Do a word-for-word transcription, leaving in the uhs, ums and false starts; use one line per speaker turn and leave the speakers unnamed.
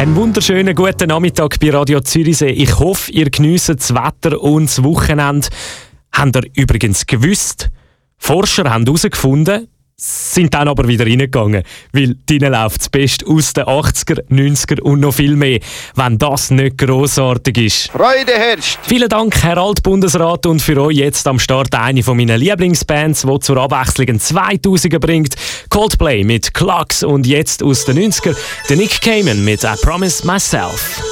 Einen wunderschönen guten Nachmittag bei Radio Zürichsee. Ich hoffe, ihr geniesst das Wetter und das Wochenende. Habt ihr übrigens gewusst, Forscher haben herausgefunden, sind dann aber wieder reingegangen, weil drinnen läuft das Beste aus den achtziger, neunziger und noch viel mehr, wenn das nicht grossartig ist.
Freude herrscht!
Vielen Dank, Herr Altbundesrat, und für euch jetzt am Start eine von meinen Lieblingsbands, die zur Abwechslung einen zweitausender bringt. Coldplay mit Klacks und jetzt aus den neunzigern, der Nick Cayman mit I Promise Myself.